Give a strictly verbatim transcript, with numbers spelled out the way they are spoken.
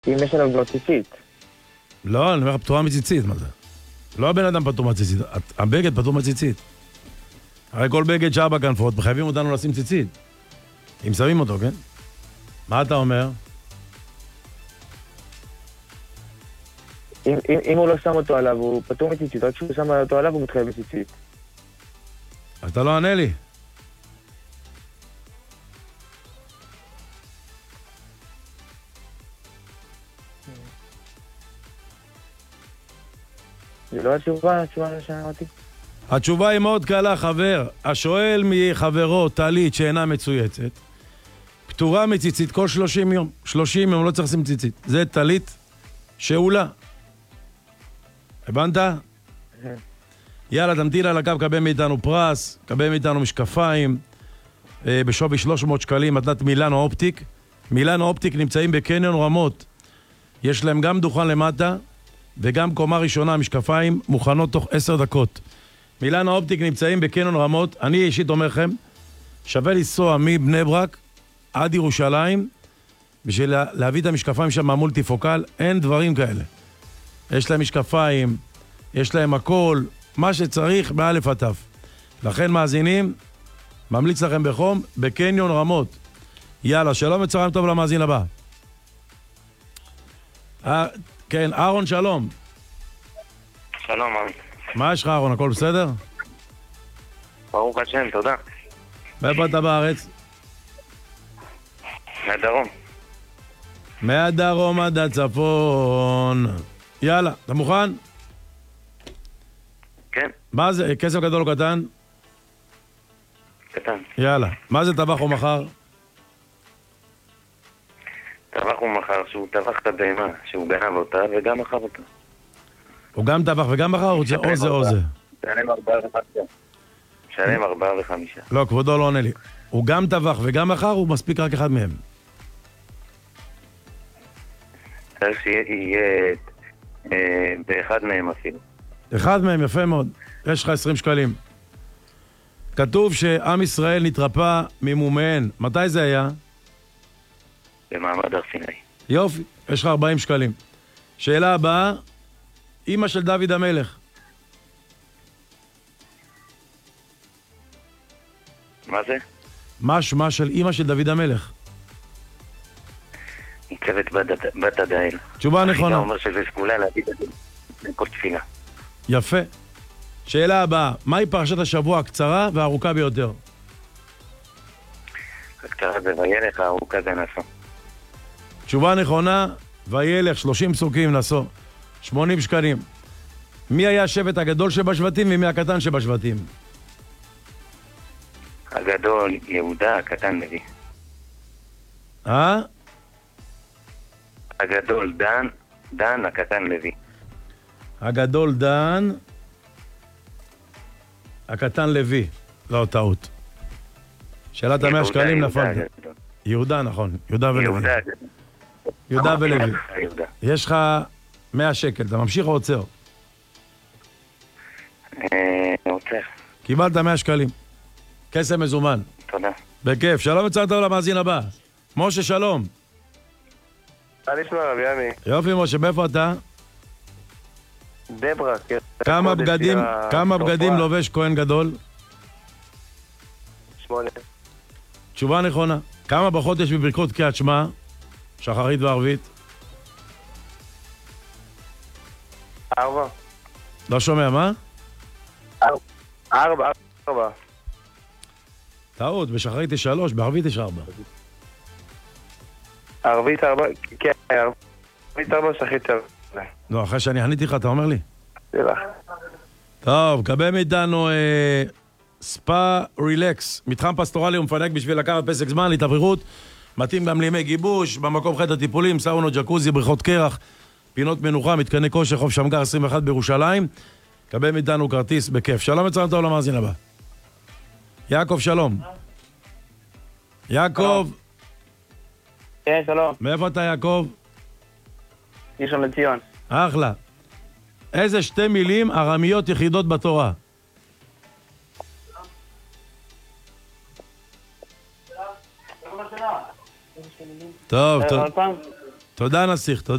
אם יש לנו כבר ציצית. לא, אני אומר לך פטורה מציצית, מה זה? לא הבן אדם פטור מציצית, הבגד פטור מציצית. הרי כל בגד שארבע כנפות, מחייבים אותנו לשים ציצית. אם שמים אותו, כן? מה אתה אומר? אם, אם, אם הוא לא שם אותו עליו, הוא פטור מציצית, רק כשהוא שם אותו עליו, הוא מתחייב מציצית. אתה לא ענה לי. זה לא התשובה, התשובה שאמרתי. התשובה היא מאוד קלה, חבר. השואל מחברו טלית שאינה מצויצת, פטורה מציצית כל שלושים יום. שלושים יום לא צריך לשים ציצית. זה טלית שאולה. הבנת? יאללה, תמתין על הקו, קבל מאיתנו פרס, קבל מאיתנו משקפיים, אה, בשווי שלוש מאות שקלים, מתנת מילאנו אופטיק. מילאנו אופטיק נמצאים בקניון רמות. יש להם גם דוכן למטה, וגם קומה ראשונה, משקפיים, מוכנות תוך עשר דקות. מילאנו אופטיק נמצאים בקניון רמות. אני אישית אומר לכם, שווה לנסוע מבני ברק עד ירושלים, בשביל להביא את המשקפיים שם מהמולטיפוקל. אין דברים כאלה. יש להם משקפיים, יש להם הכל, מה שצריך מאלף עד תף. לכן מאזינים, ממליץ לכם בחום, בקניון רמות. יאללה, שלום וצהריים טוב למאזין הבא. אה, כן, אהרון, שלום. שלום, אבי. מה יש לך, אהרון? הכל בסדר? ברוך השם, תודה. מאיפה אתה בארץ? מהדרום. מהדרום עד הצפון. יאללה, אתה מוכן? כן. מה זה, כסף גדול או קטן? קטן. יאללה. מה זה טבח או מחר? טבח הוא מחר, שהוא טבח את הבהמה, שהוא גנב אותה וגם מחר אותה. הוא גם טבח וגם מחר? או זה או זה או זה? שלם ארבעה וחמישה. שלם ארבעה וחמישה. לא, כבודו לא עונה לי. הוא גם טבח וגם מחר, הוא מספיק רק אחד מהם. צריך שיהיה אה, באחד מהם אפילו. אחד מהם, יפה מאוד. יש לך עשרים שקלים. כתוב שעם ישראל נתרפא ממומיהן. מתי זה היה? במעמד הר סיני. יופי, יש לך ארבעים שקלים. שאלה הבאה, אמא של דוד המלך. מה זה? מה שמה של אמא של דוד המלך? ניצבת בת- בת הדאל. תשובה נכונה. אתה אומר שזה סגולה להגיד את זה בכל תפילה. יפה. שאלה הבאה, מהי פרשת השבוע הקצרה והארוכה ביותר? הקצרה זה וילך, הארוכה זה נשוא. תשובה נכונה, וילך, שלושים פסוקים נשוא, שמונים שקלים. מי היה השבט הגדול שבשבטים ומי הקטן שבשבטים? הגדול יהודה, הקטן לוי. אה? הגדול דן, דן, הקטן לוי. הגדול דן, הקטן לוי. לא, טעות. שאלת המאה שקלים נפלת. יהודה, נכון. יהודה ולוי. יהודה. יהודה ולוי. יהודה. יש לך מאה שקל, אתה ממשיך או עוצר? אה, רוצה. קיבלת מאה שקלים. כסף מזומן. תודה. בכיף. שלום וצהריים טוב למאזין הבא. משה, שלום. מה נשמע, רבי ימי? יופי, משה, מאיפה אתה? דברה. כמה בגדים, כמה בגדים לובש כהן גדול? שמונה. תשובה נכונה. כמה ברכות יש בברכות קריאת שמע? שחרית וערבית? ארבע. לא שומע, מה? ארבע. ארבע. טעות, בשחרית יש שלוש, בערבית יש ארבע. ערבית ארבע. כן, ערבית ארבע, שחית ארבע. לא, אחרי שאני עניתי לך, אתה אומר לי? סליחה. טוב, קבל מאיתנו אה, ספא רילקס, מתחם פסטורלי ומפנק בשביל לקחת פסק זמן, להתאווררות, מתאים גם לימי גיבוש, במקום חדר טיפולים, סאונות, ג'קוזי, בריכות קרח, פינות מנוחה, מתקני כושר, חוף שמגר עשרים ואחת בירושלים. קבל מאיתנו כרטיס בכיף. שלום וצהריים טוב למאזין הבא. יעקב, שלום. יעקב. כן, שלום. מאיפה אתה, יעקב? ראשון לציון. אחלה. איזה שתי מילים ארמיות יחידות בתורה? טוב, טוב. תודה נסיך, תודה.